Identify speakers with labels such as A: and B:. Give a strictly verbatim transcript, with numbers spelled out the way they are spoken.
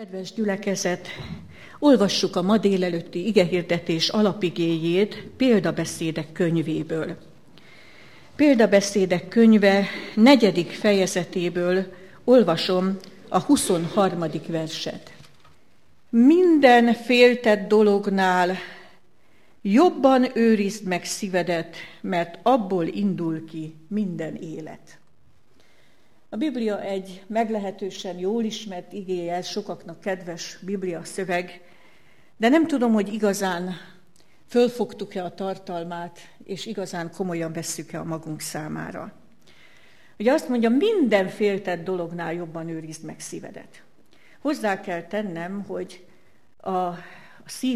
A: Kedves gyülekezet, olvassuk a ma délelőtti igehirdetés alapigéjét Példabeszédek könyvéből. Példabeszédek könyve negyedik fejezetéből olvasom a huszonharmadik verset. Minden féltett dolognál jobban őrizd meg szívedet, mert abból indul ki minden élet. A Biblia egy meglehetősen jól ismert igéje, sokaknak kedves Biblia szöveg, de nem tudom, hogy igazán fölfogtuk-e a tartalmát, és igazán komolyan vesszük-e a magunk számára. Ugye azt mondja, minden féltett dolognál jobban őrizd meg szívedet. Hozzá kell tennem, hogy a szív